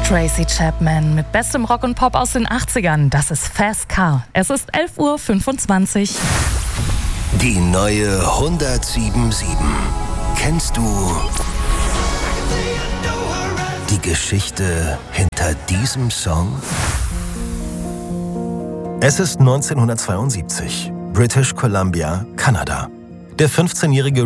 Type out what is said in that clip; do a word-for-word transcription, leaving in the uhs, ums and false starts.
Tracy Chapman mit bestem Rock und Pop aus den achtzigern. Das ist Fast Car. Es ist elf Uhr fünfundzwanzig. Die neue hundertsieben sieben. Kennst du die Geschichte hinter diesem Song? Es ist neunzehnhundertzweiundsiebzig, British Columbia, Kanada. Der fünfzehnjährige